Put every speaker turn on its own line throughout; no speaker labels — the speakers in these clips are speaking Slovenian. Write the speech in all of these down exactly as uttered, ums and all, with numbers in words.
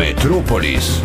Metropolis.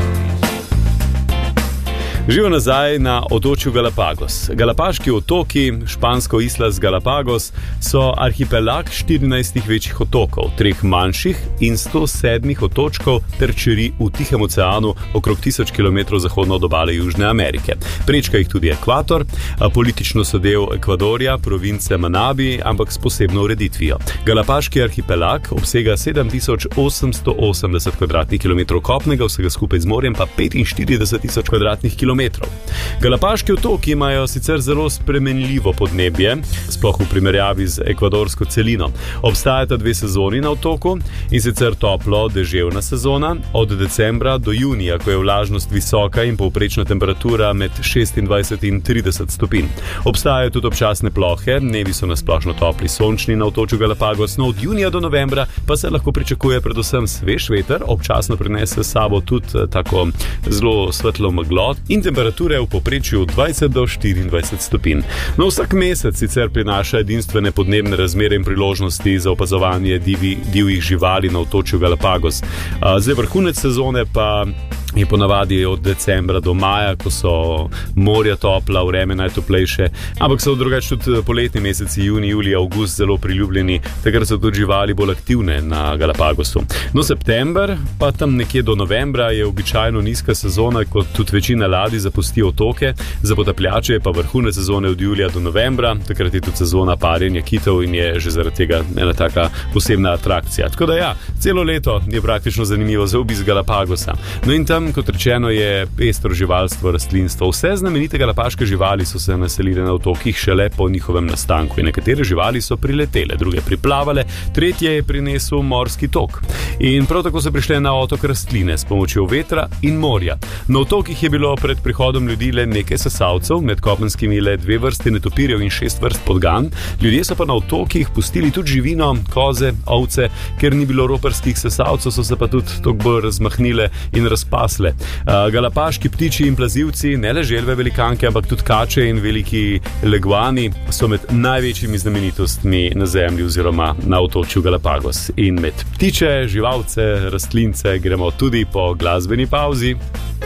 Živo nazaj na otočju Galapagos. Galapaški otoki, špansko Islas Galapagos, so arhipelag štirinajstih večjih otokov, treh manjših in sto sedmih otočkov ter čeri v Tihem oceanu okrog tisoč kilometrov zahodno od obale Južne Amerike. Prečka jih tudi ekvator, politično so del Ekvadorja, province Manabi, ampak s posebno ureditvijo. Galapaški arhipelag obsega sedem tisoč osemsto osemdeset kvadratnih kilometrov kopnega, vsega skupaj z morjem pa petinštirideset tisoč kvadratnih kilometrov. Galapaški otoki imajo sicer zelo spremenljivo podnebje, sploh v primerjavi z ekvadorsko celino. Obstajata dve sezoni na otoku, in sicer toplo deževna sezona od decembra do junija, ko je vlažnost visoka in povprečna temperatura med šestindvajset in trideset stopinj. Obstajajo tudi občasne plohe, dnevi so nasplošno topli, sončni na otočju Galapagos, no od junija do novembra pa se lahko pričakuje predvsem svež veter, občasno prinese s sabo tudi tako zelo svetlo meglo in temperature v povprečju dvajset do štiriindvajset stopinj. No, vsak mesec sicer prinaša edinstvene podnebne razmere in priložnosti za opazovanje divi, divjih živali na otočju Galapagos. Zdaj vrhunec sezone pa je ponavadi od decembra do maja, ko so morja topla, vreme najtoplejše, ampak so drugače tudi poletni meseci, juni, julij, avgust zelo priljubljeni, takrat so tudi živali bolj aktivne na Galapagosu. No, september pa tam nekje do novembra je običajno nizka sezona, ko tudi večina ladij zapusti otoke, za potapljače je pa vrhunec sezone od julija do novembra, takrat je tudi sezona parjenja kitov in je že zaradi tega ena taka posebna atrakcija. Tako da ja, celo leto je praktično zanimivo za obisk Galapagosa. No in tam, kot rečeno, je pestro živalstvo, rastlinstvo. Vse znamenite galapaške živali so se naselile na otokih šele po njihovem nastanku in nekatere živali so priletele, druge priplavale, tretje je prinesel morski tok. In prav tako so prišle na otok rastline s pomočjo vetra in morja. Na otokih je bilo pred prihodom ljudi le nekaj sesalcev, med kopenskimi le dve vrsti netopirjev in šest vrst podgan. Ljudje so pa na otokih pustili tudi živino, koze, ovce, ker ni bilo roparskih sesalcev, so se pa tudi toliko bolj razmahnile in razpasle. Galapaški ptiči in plazivci, ne le želve velikanke, ampak tudi kače in veliki leguani so med največjimi znamenitostmi na zemlji oziroma na otočju Galapagos. In med ptiče, živalce, rastlince gremo tudi po glasbeni pauzi.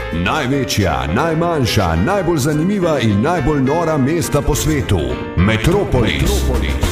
Največja, najmanjša, najbolj zanimiva in najbolj nora mesta po svetu. Metropolis. Metropolis.